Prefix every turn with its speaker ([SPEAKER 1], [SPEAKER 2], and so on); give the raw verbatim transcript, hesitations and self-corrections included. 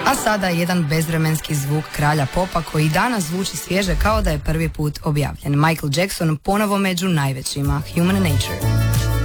[SPEAKER 1] A sada jedan bezvremenski zvuk kralja popa koji danas zvuči svježe kao da je prvi put objavljen. Michael Jackson ponovo među najvećima. Human Nature.